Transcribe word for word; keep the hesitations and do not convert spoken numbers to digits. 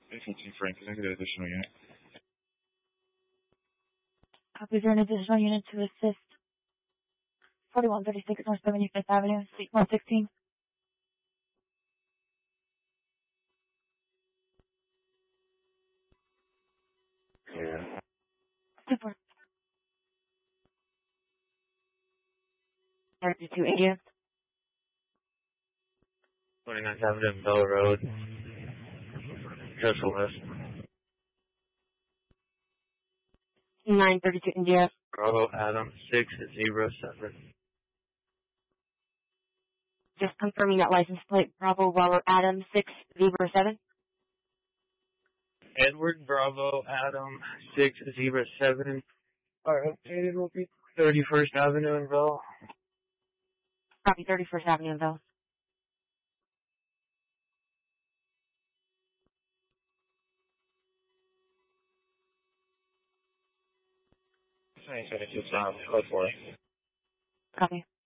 fifteen Frank, can I get an additional unit? Copy, is there an additional unit to assist? forty-one thirty-six North seventy-fifth Avenue, Suite one sixteen. Yeah. Super. thirty-two eightieth. twenty-ninth Avenue and Bell Road. Just west. nine thirty-two India. Bravo Adam six zero seven. Just confirming that license plate, Bravo Robert Adam six zero seven. Edward Bravo Adam six zero seven. Our updated will be thirty-first Avenue in Bell. Copy, thirty-first Avenue in Bell. twenty seventy-two South, code four. Copy.